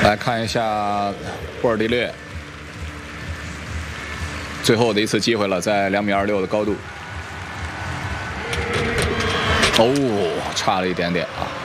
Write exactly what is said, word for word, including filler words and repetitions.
来看一下波尔迪略最后的一次机会了，在两米二六的高度。哦，差了一点点啊。